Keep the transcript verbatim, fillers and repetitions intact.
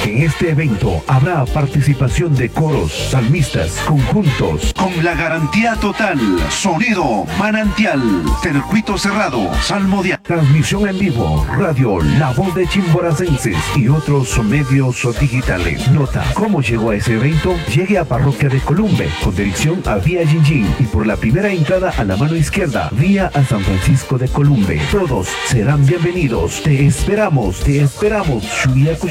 En este evento habrá participación de coros, salmistas, conjuntos. Con la garantía total, sonido manantial, circuito cerrado, salmodia. Transmisión en vivo, radio, La Voz de Chimboracenses y otros medios digitales. Nota, ¿cómo llegó a ese evento? Llegue a Parroquia de Columbe, con dirección a Vía Jinjin y por la primera entrada a la mano izquierda, vía a San Francisco de Columbe. Todos serán bienvenidos. Te esperamos, te esperamos. Shuyaku